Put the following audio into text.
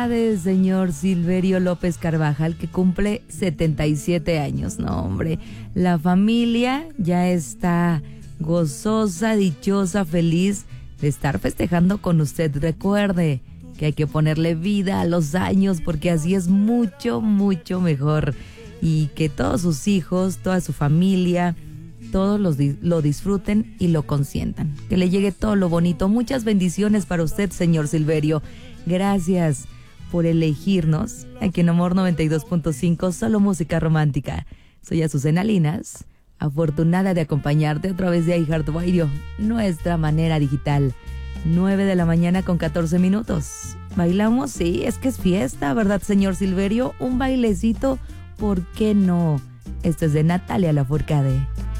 Señor Silverio López Carvajal, que cumple 77 años. No, hombre, la familia ya está gozosa, dichosa, feliz de estar festejando con usted. Recuerde que hay que ponerle vida a los años porque así es mucho, mucho mejor. Y que todos sus hijos, toda su familia, todos lo disfruten y lo consientan. Que le llegue todo lo bonito. Muchas bendiciones para usted, señor Silverio. Gracias por elegirnos aquí en Amor 92.5, solo música romántica. Soy Azucena Linas, afortunada de acompañarte a través de iHeartRadio, nuestra manera digital. 9 de la mañana con 14 minutos. ¿Bailamos? Sí, es que es fiesta, ¿verdad, señor Silverio? Un bailecito, ¿por qué no? Esto es de Natalia Lafourcade.